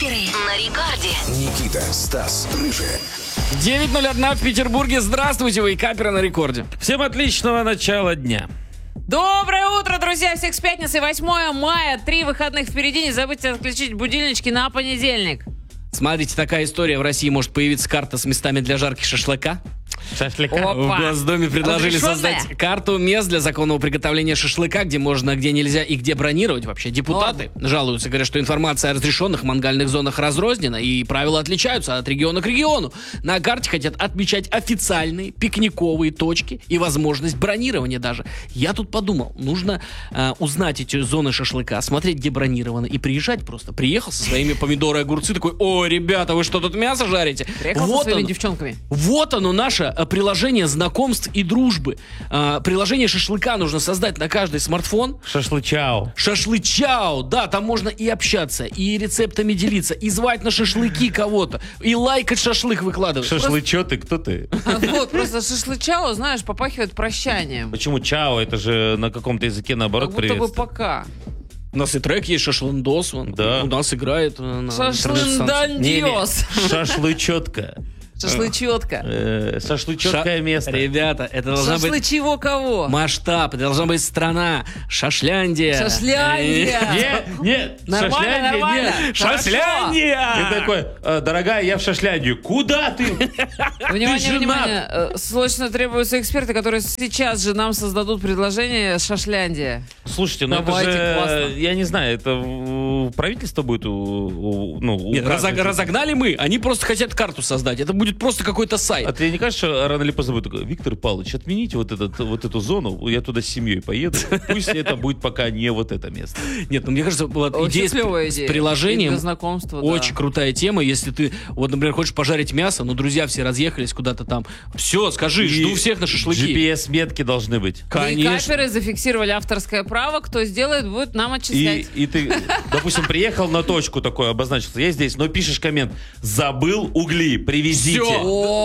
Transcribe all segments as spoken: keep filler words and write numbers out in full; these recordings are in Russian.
Вейкаперы на рекорде. Никита, Стас, Рыжий. девять ноль один в Петербурге. Здравствуйте, Вейкаперы на рекорде. Всем отличного начала дня. Доброе утро, друзья! Всех с пятницы, восьмое мая. Три выходных впереди. Не забудьте отключить будильнички на понедельник. Смотрите, такая история. В России может появиться карта с местами для жарки шашлыка. Шашлыка. Опа. В Госдуме предложили Разрешенная? создать карту мест для законного приготовления шашлыка, где можно, где нельзя и где бронировать. Вообще депутаты жалуются, говорят, что информация о разрешенных мангальных зонах разрознена и правила отличаются от региона к региону. На карте хотят отмечать официальные пикниковые точки и возможность бронирования даже. Я тут подумал, нужно э, узнать эти зоны шашлыка, смотреть, где бронировано, и приезжать просто. Приехал со своими помидоры и огурцы, такой: о, ребята, вы что, тут мясо жарите? Приехал Вот со своими оно. девчонками. Вот оно, наше э, приложение знакомств и дружбы. Э, приложение шашлыка нужно создать на каждый смартфон. Шашлычау. Шашлычау, да, там можно и общаться, и рецептами делиться, и звать на шашлыки кого-то, и лайкать шашлык выкладывать. Шашлычо ты, кто ты? А вот, просто шашлычао, знаешь, попахивает прощанием. Почему чао? Это же на каком-то языке наоборот Как будто бы приветствие. пока. У нас и трек есть, шашлындос, вон, Да. у нас играет э, на интернет-станции. Шашлындандиос. Шашлычетка. Шашлычетка. Э, Шашлычеткое Ша- место. Ребята, это должна быть Шашлычего кого? масштаб, это должна быть страна, Шашляндия. Шашляндия. Нет, нет, Нормально, Шашляндия нормально. нет. Хорошо. Шашляндия! Ты такой: «Э, дорогая, я в Шашляндию. Куда ты? Внимание, женат. внимание. Э, Срочно требуются эксперты, которые сейчас же нам создадут предложение «Шашляндия». Слушайте, ну Давайте, это классно. же, я не знаю, это у- правительство будет, у- у- ну, Нет, указывать. разог- разогнали мы, они просто хотят карту создать. Это будет просто какой-то сайт. А тебе не кажется, что рано или поздно будет такой: Виктор Павлович, отмените вот, этот, вот эту зону, я туда с семьей поеду, пусть это будет пока не вот это место. Нет, ну мне кажется, вот Очень идея с, клевая с идея. И приложением для знакомства, да. очень крутая тема. Если ты, вот, например, хочешь пожарить мясо, но друзья все разъехались куда-то там. Все, скажи, жду всех на шашлыки. джи пи эс-метки должны быть. Конечно. Вейкаперы зафиксировали авторское право. Кто сделает, будет нам И, отчислять. и ты, допустим, приехал на точку такой, обозначился, я здесь, но пишешь коммент: забыл угли, привезите. Всё.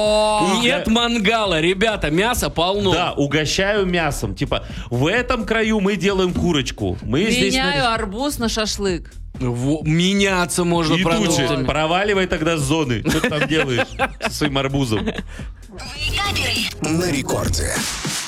О, Нет мангала, ребята, мяса полно. Да, угощаю мясом. Типа, в этом краю мы делаем курочку. Мы здесь... меняю нарез- арбуз на шашлык. Во- меняться можно И тут же продуктами. проваливай тогда с зоны. Что ты там делаешь со своим арбузом? Вейкаперы. На рекорде.